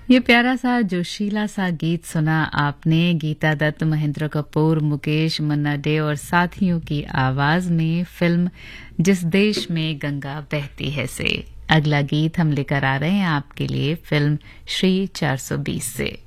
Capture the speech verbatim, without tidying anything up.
ये प्यारा सा जोशीला सा गीत सुना आपने गीता दत्त, महेंद्र कपूर, मुकेश, मन्ना डे और साथियों की आवाज में फिल्म जिस देश में गंगा बहती है से। अगला गीत हम लेकर आ रहे हैं आपके लिए फिल्म श्री चार सौ बीस से।